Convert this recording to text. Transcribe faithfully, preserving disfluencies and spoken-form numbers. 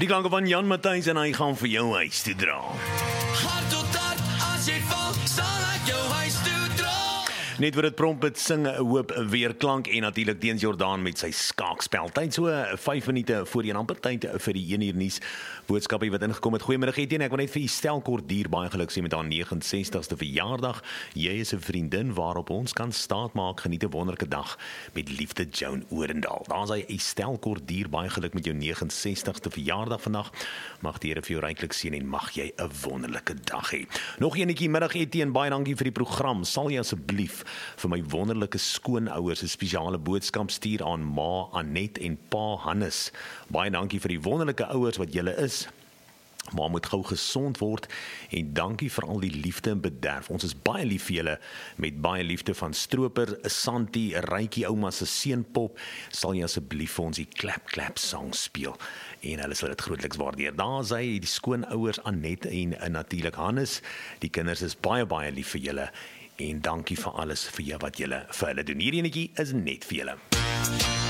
Die klanke van Jan Matthys en hy gaan vir jou huis toe dra. Hart tot hart, as jy val, sal ek jou huis toe dra. Net vir dit prompet sing 'n hoop weerklank en natuurlik Deens Jordaan met sy skaakspel. Tyd so vyf minute voor die amper tyd vir die een uur nuus boodskappe wat ingekom het. Goeiemiddag Etienne, ek wil net vir u stel kort dier baie geluk sê met haar negenensestigste verjaardag. Jy is 'n vriendin waarop ons kan staat maak. Geniet 'n wonderlike dag met liefde Joan Orendaal. Daar's hy, u stel kort dier baie geluk met jou negenensestigste verjaardag vandag. Mag die Here vir jou ryklik seën en mag jy 'n wonderlike dag hê. Nog eenetjie middag Etienne, baie dankie vir die program. Sal jy asseblief vir my wonderlike skoonouers 'n spesiale boodskap stuur aan ma Anet en pa Hannes. Baie dankie vir die wonderlike ouers wat julle is. Maar moet gou gesond word en dankie vir al die liefde en bederf. Ons is baie lief vir julle met baie liefde van Stroper, Santi, Rykie ouma se seunpop. Sal jy asseblief vir ons die klap klap song speel en hulle sal dit grootliks waardeer. Daar is hy, die skoonouers Anet en, en natuurlik Hannes. Die kinders is baie baie lief vir julle. En dankie vir alles vir jou wat julle vir hulle doen. Hierdie enetjie is net vir julle.